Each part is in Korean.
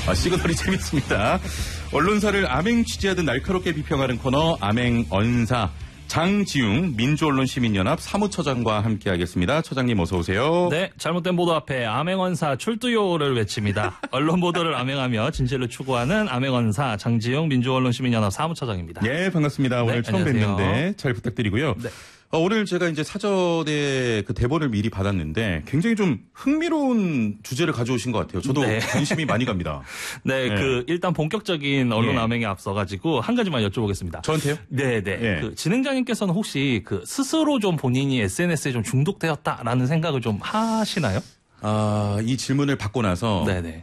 시그널이 재밌습니다. 언론사를 암행 취재하듯 날카롭게 비평하는 코너 암행언사. 장지웅 민주언론시민연합 사무처장과 함께하겠습니다. 처장님 어서 오세요. 네, 잘못된 보도 앞에 암행언사 출두요를 외칩니다. 언론 보도를 암행하며 진실을 추구하는 암행언사 장지웅 민주언론시민연합 사무처장입니다. 네, 반갑습니다. 오늘 처음 안녕하세요. 뵙는데 잘 부탁드리고요. 네. 오늘 제가 이제 사전에 그 대본을 미리 받았는데 굉장히 좀 흥미로운 주제를 가져오신 것 같아요. 저도 관심이 많이 갑니다. 네, 일단 본격적인 언론 암행에 앞서가지고 한 가지만 여쭤보겠습니다. 저한테요? 네. 그 진행자님께서는 혹시 그 스스로 좀 본인이 SNS에 좀 중독되었다라는 생각을 좀 하시나요? 이 질문을 받고 나서 네네.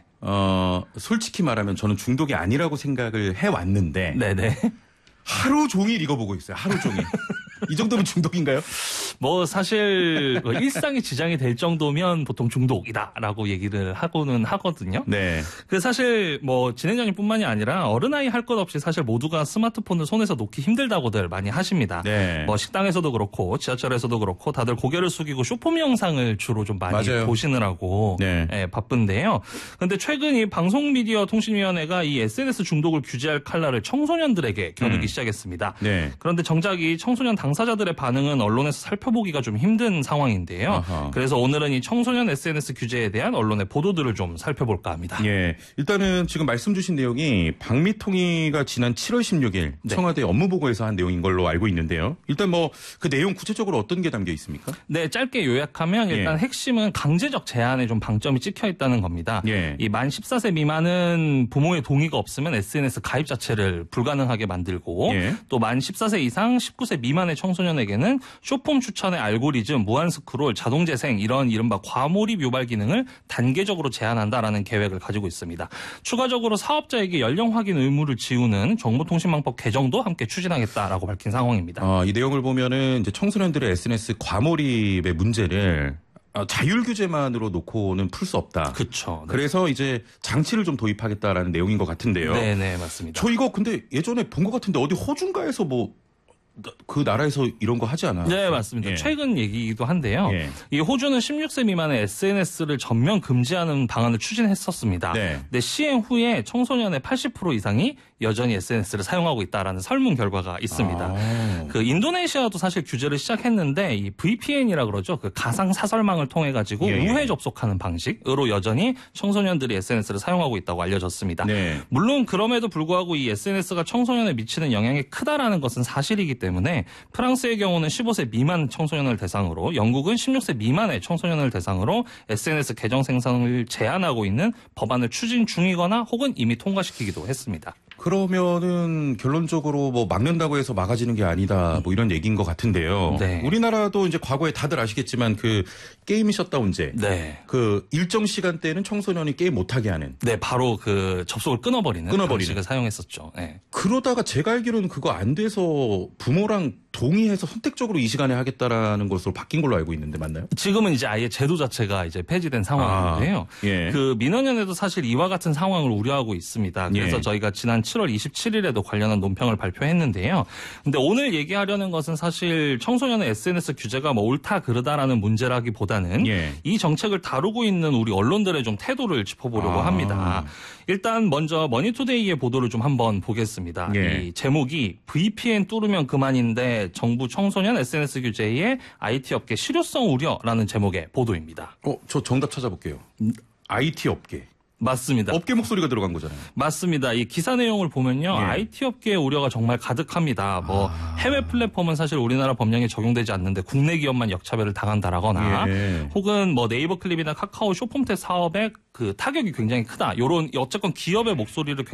솔직히 말하면 저는 중독이 아니라고 생각을 해왔는데 네네. 하루 종일 이거 보고 있어요. 하루 종일. 이 정도면 중독인가요? 뭐 사실 일상에 지장이 될 정도면 보통 중독이다라고 얘기를 하고는 하거든요. 네. 그 사실 뭐 진행자님뿐만이 아니라 어른아이 할 것 없이 사실 모두가 스마트폰을 손에서 놓기 힘들다고들 많이 하십니다. 네. 뭐 식당에서도 그렇고 지하철에서도 그렇고 다들 고개를 숙이고 쇼폼 영상을 주로 좀 많이 맞아요. 보시느라고 네. 바쁜데요. 그런데 최근 이 방송미디어통신위원회가 이 SNS 중독을 규제할 칼날을 청소년들에게 겨누기 시작했습니다. 네. 그런데 정작 이 청소년 당사자들의 반응은 언론에서 살펴보기가 좀 힘든 상황인데요. 아하. 그래서 오늘은 이 청소년 SNS 규제에 대한 언론의 보도들을 좀 살펴볼까 합니다. 예. 일단은 지금 말씀 주신 내용이 박미통위가 지난 7월 16일 네. 청와대 업무보고에서 한 내용인 걸로 알고 있는데요. 일단 뭐 그 내용 구체적으로 어떤 게 담겨 있습니까? 네, 짧게 요약하면 일단 핵심은 강제적 제한에 좀 방점이 찍혀 있다는 겁니다. 예. 이 만 14세 미만은 부모의 동의가 없으면 SNS 가입 자체를 불가능하게 만들고 예. 또 만 14세 이상 19세 미만의 청소년에게는 쇼폼 추천의 알고리즘, 무한 스크롤, 자동 재생 이런 이른바 과몰입 유발 기능을 단계적으로 제한한다라는 계획을 가지고 있습니다. 추가적으로 사업자에게 연령 확인 의무를 지우는 정보통신망법 개정도 함께 추진하겠다라고 밝힌 상황입니다. 이 내용을 보면은 이제 청소년들의 SNS 과몰입의 문제를 자율 규제만으로 놓고는 풀 수 없다. 그렇죠. 네. 그래서 이제 장치를 좀 도입하겠다라는 내용인 것 같은데요. 네, 맞습니다. 저 이거 근데 예전에 본 것 같은데 어디 호주인가에서 뭐 그 나라에서 이런 거 하지 않아요? 네, 맞습니다. 예. 최근 얘기이기도 한데요. 예. 이 호주는 16세 미만의 SNS를 전면 금지하는 방안을 추진했었습니다. 네. 근데 시행 후에 청소년의 80% 이상이 여전히 SNS를 사용하고 있다라는 설문 결과가 있습니다. 그 인도네시아도 사실 규제를 시작했는데 이 VPN이라 그러죠. 그 가상 사설망을 통해 가지고 예. 우회 접속하는 방식으로 여전히 청소년들이 SNS를 사용하고 있다고 알려졌습니다. 네. 물론 그럼에도 불구하고 이 SNS가 청소년에 미치는 영향이 크다라는 것은 사실이기 때문에 프랑스의 경우는 15세 미만 청소년을 대상으로, 영국은 16세 미만의 청소년을 대상으로 SNS 계정 생성을 제한하고 있는 법안을 추진 중이거나 혹은 이미 통과시키기도 했습니다. 그러면은 결론적으로 뭐 막는다고 해서 막아지는 게 아니다 뭐 이런 얘기인 것 같은데요. 네. 우리나라도 이제 과거에 다들 아시겠지만 그 게임 셧다운제, 네. 그 일정 시간대에는 청소년이 게임 못하게 하는. 네, 바로 그 접속을 끊어버리는 방식을 사용했었죠. 네. 그러다가 제가 알기로는 그거 안 돼서 부모랑 동의해서 선택적으로 이 시간에 하겠다라는 것으로 바뀐 걸로 알고 있는데 맞나요? 지금은 이제 아예 제도 자체가 이제 폐지된 상황인데요. 예. 그 민원연에도 사실 이와 같은 상황을 우려하고 있습니다. 그래서 예. 저희가 지난 7월 27일에도 관련한 논평을 발표했는데요. 근데 오늘 얘기하려는 것은 사실 청소년의 SNS 규제가 뭐 옳다 그르다라는 문제라기보다는 예. 이 정책을 다루고 있는 우리 언론들의 좀 태도를 짚어보려고 합니다. 일단 먼저 머니투데이의 보도를 좀 한번 보겠습니다. 예. 이 제목이 VPN 뚫으면 그만인데 정부 청소년 SNS 규제에 IT 업계 실효성 우려라는 제목의 보도입니다. 저 정답 찾아볼게요. IT 업계. 맞습니다. 업계 목소리가 들어간 거잖아요. 맞습니다. 이 기사 내용을 보면요. 예. IT 업계의 우려가 정말 가득합니다. 뭐 해외 플랫폼은 사실 우리나라 법령에 적용되지 않는데 국내 기업만 역차별을 당한다라거나 예. 혹은 뭐 네이버 클립이나 카카오 쇼폼탭 사업에 그 타격이 굉장히 크다. 요런 어쨌건 기업의 목소리를